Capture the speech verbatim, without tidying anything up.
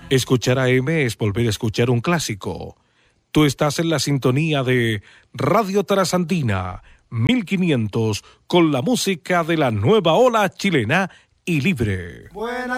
Escuchar A M es volver a escuchar un clásico. Tú estás en la sintonía de Radio Trasandina mil quinientos con la música de la nueva ola chilena y libre. Buena